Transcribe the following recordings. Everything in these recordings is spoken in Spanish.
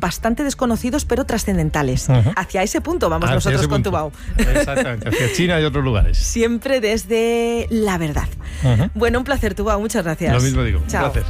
bastante desconocidos pero trascendentales. Hacia ese punto vamos nosotros con Tubao. Exactamente, hacia China y otros lugares. Siempre desde la verdad. Bueno, un placer, Tubao, muchas gracias. Lo mismo digo, Chao. un placer.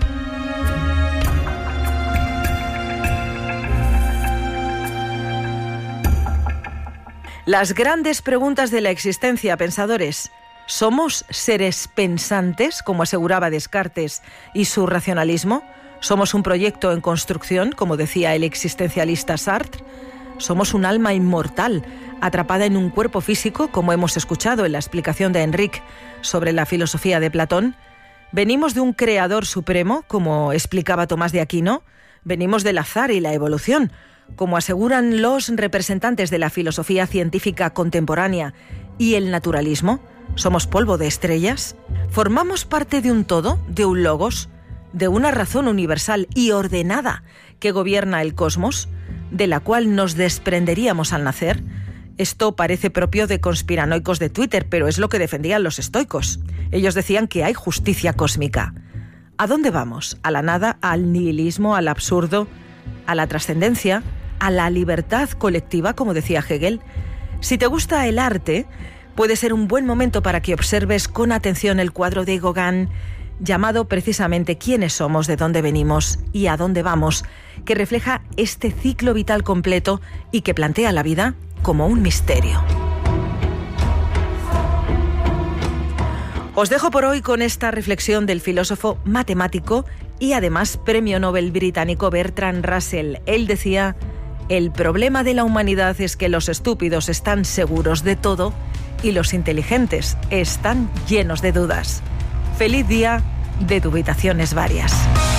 Las grandes preguntas de la existencia, pensadores. ¿Somos seres pensantes, como aseguraba Descartes y su racionalismo? ¿Somos un proyecto en construcción, como decía el existencialista Sartre? ¿Somos un alma inmortal, atrapada en un cuerpo físico, como hemos escuchado en la explicación de Enrique sobre la filosofía de Platón? ¿Venimos de un creador supremo, como explicaba Tomás de Aquino? ¿Venimos del azar y la evolución, como aseguran los representantes de la filosofía científica contemporánea y el naturalismo? ¿Somos polvo de estrellas? ¿Formamos parte de un todo, de un logos, de una razón universal y ordenada que gobierna el cosmos, de la cual nos desprenderíamos al nacer? Esto parece propio de conspiranoicos de Twitter, pero es lo que defendían los estoicos. Ellos decían que hay justicia cósmica. ¿A dónde vamos? ¿A la nada? ¿Al nihilismo? ¿Al absurdo? ¿A la trascendencia? ¿A la libertad colectiva, como decía Hegel? Si te gusta el arte, puede ser un buen momento para que observes con atención el cuadro de Gauguin, llamado precisamente ¿Quiénes somos, de dónde venimos y a dónde vamos?, que refleja este ciclo vital completo y que plantea la vida como un misterio. Os dejo por hoy con esta reflexión del filósofo matemático y además premio Nobel británico Bertrand Russell. Él decía: el problema de la humanidad es que los estúpidos están seguros de todo y los inteligentes están llenos de dudas. Feliz día de dubitaciones varias.